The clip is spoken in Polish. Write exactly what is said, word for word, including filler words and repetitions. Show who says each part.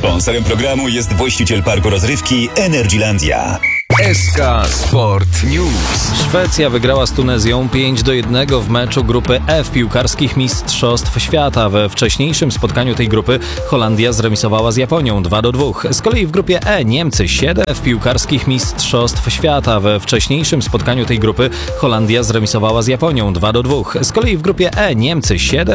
Speaker 1: Sponsorem programu jest właściciel parku rozrywki Energylandia.
Speaker 2: S K Sport News.
Speaker 3: Szwecja wygrała z Tunezją pięć do jednego w meczu grupy F piłkarskich Mistrzostw Świata. We wcześniejszym spotkaniu tej grupy Holandia zremisowała z Japonią dwa do dwóch. Z kolei w grupie E Niemcy siedem w piłkarskich Mistrzostw Świata. We wcześniejszym spotkaniu tej grupy Holandia zremisowała z Japonią dwa do dwóch. Z kolei w grupie E Niemcy siedem